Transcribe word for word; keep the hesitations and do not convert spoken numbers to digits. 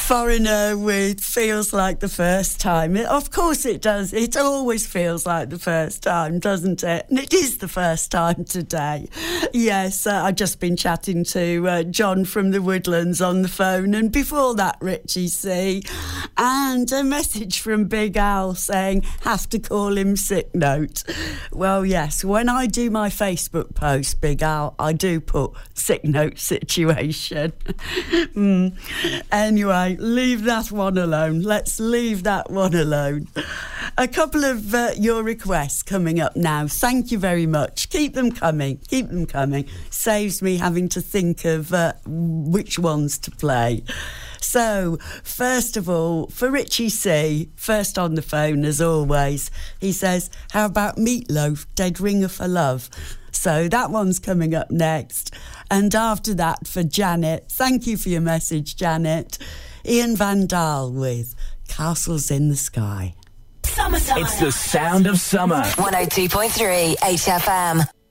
Foreigner with Feels Like the First Time. It, of course it does. It always feels like the first time, doesn't it? And it is the first time today. Yes, uh, I've just been chatting to uh, John from the Woodlands on the phone, and before that, Richie C. And a message from Big Al saying, have to call him sick note. Well, yes, when I do my Facebook post, Big Al, I do put sick note situation. mm. Anyway, leave that one alone. Let's leave that one alone. A couple of uh, your requests coming up now. Thank you very much. Keep them coming. Keep them coming. Saves me having to think of uh, which ones to play. So, first of all, for Richie C, first on the phone as always, he says, how about Meatloaf, Dead Ringer for Love? So that one's coming up next. And after that, for Janet, thank you for your message, Janet. Ian Van Dahl with Castles in the Sky. Summertime. It's the sound of summer. one oh two point three H F M.